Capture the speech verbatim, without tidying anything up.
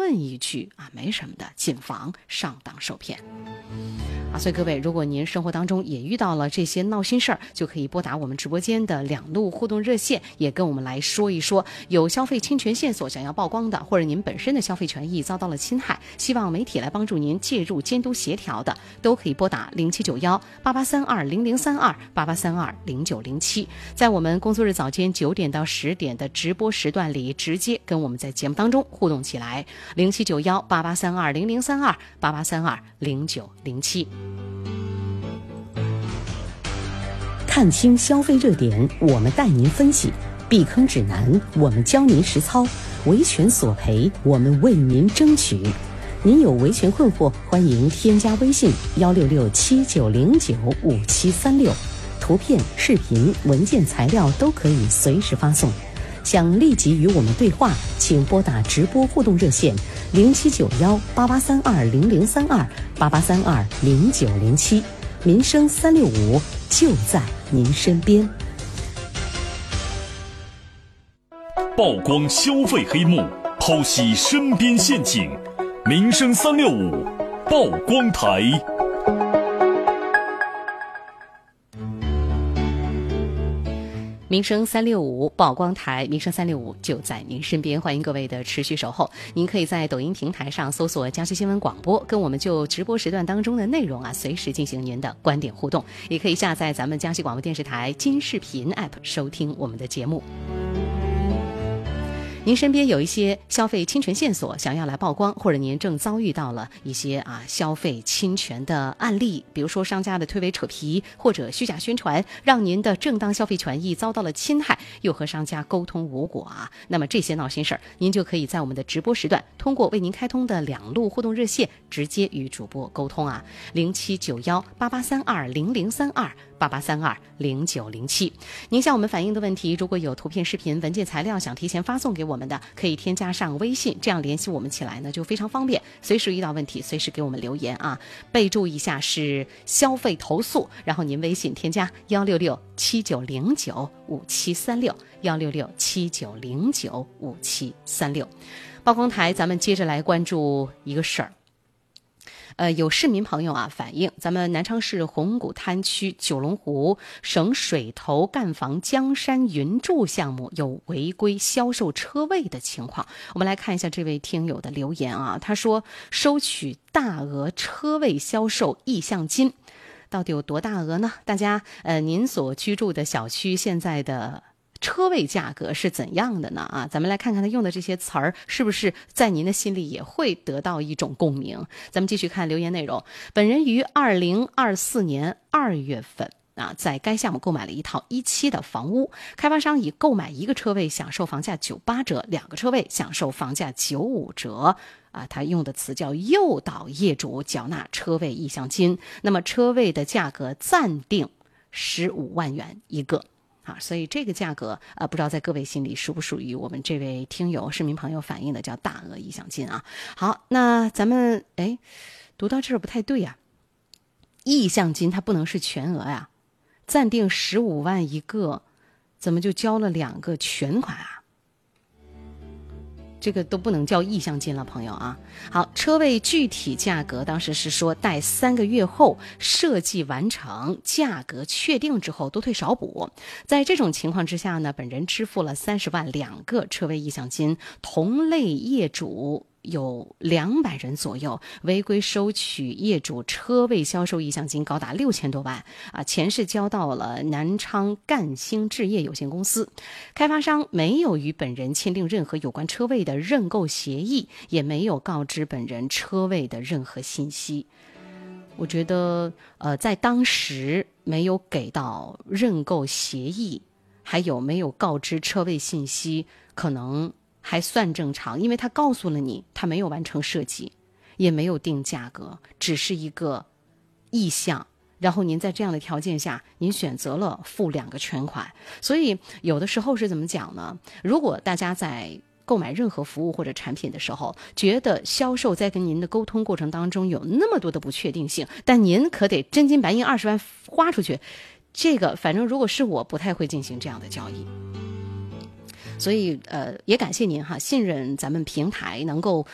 问一句啊，没什么的，谨防上当受骗。啊，所以各位，如果您生活当中也遇到了这些闹心事儿，就可以拨打我们直播间的两路互动热线，也跟我们来说一说有消费侵权线索想要曝光的，或者您本身的消费权益遭到了侵害，希望媒体来帮助您介入监督协调的，都可以拨打零七九幺八八三二零零三二八八三二零九零七，在我们工作日早间九点到十点的直播时段里，直接跟我们在节目当中互动起来。零七九幺八八三二零零三二八八三二零九零七。 看清消费热点，我们带您分析；避坑指南，我们教您实操；维权索赔，我们为您争取。您有维权困惑，欢迎添加微信幺六六七九零九五七三六，图片、视频、文件材料都可以随时发送。想立即与我们对话，请拨打直播互动热线零七九幺八八三二零零三二八八三二零九零七。民生三六五就在您身边。 曝光消费黑幕，剖析身边陷阱。民生三六五曝光台。 民生三六五曝光台，民生三六五就在您身边，欢迎各位的持续守候。您可以在抖音平台上搜索江西新闻广播，跟我们就直播时段当中的内容啊，随时进行您的观点互动。也可以下载咱们江西广播电视台金视频 app 收听我们的节目。您身边有一些消费侵权线索想要来曝光，或者您正遭遇到了一些啊消费侵权的案例，比如说商家的推诿扯皮或者虚假宣传，让您的正当消费权益遭到了侵害，又和商家沟通无果啊，那么这些闹心事儿，您就可以在我们的直播时段，通过为您开通的两路互动热线，直接与主播沟通啊，零七九幺八八三二零零三二八八三二零九零七。您向我们反映的问题，如果有图片、视频、文件材料想提前发送给我们的，可以添加上微信，这样联系我们起来呢就非常方便，随时遇到问题随时给我们留言啊，备注一下是消费投诉，然后您微信添加幺六六七九零九五七三六幺六六七九零九五七三六。曝光台，咱们接着来关注一个事儿。呃，有市民朋友啊反映，咱们南昌市红谷滩区九龙湖省水头干房江山云筑项目有违规销售车位的情况。我们来看一下这位听友的留言啊，他说收取大额车位销售意向金，到底有多大额呢？大家呃，您所居住的小区现在的车位价格是怎样的呢？啊，咱们来看看他用的这些词儿是不是在您的心里也会得到一种共鸣。咱们继续看留言内容。本人于二零二四年二月份啊，在该项目购买了一套一期的房屋，开发商以购买一个车位享受房价九八折，两个车位享受房价九五折。啊，他用的词叫诱导业主缴纳车位意向金，那么车位的价格暂定十五万元一个。啊，所以这个价格呃，不知道在各位心里属不属于我们这位听友市民朋友反映的叫大额意向金啊。好，那咱们哎，读到这儿不太对呀、啊，意向金它不能是全额呀、啊，暂定十五万一个，怎么就交了两个全款啊？这个都不能叫意向金了，朋友啊。好，车位具体价格当时是说待三个月后设计完成，价格确定之后多退少补。在这种情况之下呢，本人支付了三十万两个车位意向金，同类业主有两百人左右，违规收取业主车位销售意向金高达六千多万啊！钱是交到了南昌赣星置业有限公司，开发商没有与本人签订任何有关车位的认购协议，也没有告知本人车位的任何信息。我觉得，呃，在当时没有给到认购协议，还有没有告知车位信息，可能还算正常，因为他告诉了你他没有完成设计，也没有定价格，只是一个意向，然后您在这样的条件下您选择了付两个全款。所以有的时候是怎么讲呢，如果大家在购买任何服务或者产品的时候，觉得销售在跟您的沟通过程当中有那么多的不确定性，但您可得真金白银二十万花出去，这个反正如果是我不太会进行这样的交易。所以呃，也感谢您哈，信任咱们平台能够